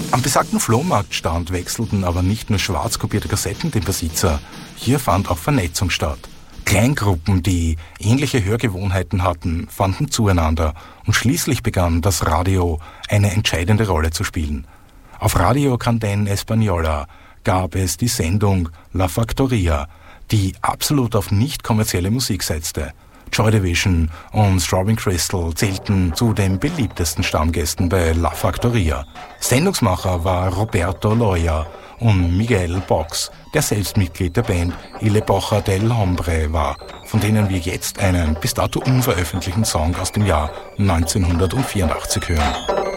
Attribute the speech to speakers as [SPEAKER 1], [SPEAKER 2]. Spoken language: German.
[SPEAKER 1] Am besagten Flohmarktstand wechselten aber nicht nur schwarz kopierte Kassetten den Besitzer, hier fand auch Vernetzung statt. Kleingruppen, die ähnliche Hörgewohnheiten hatten, fanden zueinander und schließlich begann das Radio eine entscheidende Rolle zu spielen. Auf Radio Candén Española gab es die Sendung La Factoria, die absolut auf nicht kommerzielle Musik setzte. Joy Division und Strawberry Crystal zählten zu den beliebtesten Stammgästen bei La Factoria. Sendungsmacher war Roberto Loya und Miguel Box, der selbst Mitglied der Band Y la Epocha del Hombre war, von denen wir jetzt einen bis dato unveröffentlichten Song aus dem Jahr 1984 hören.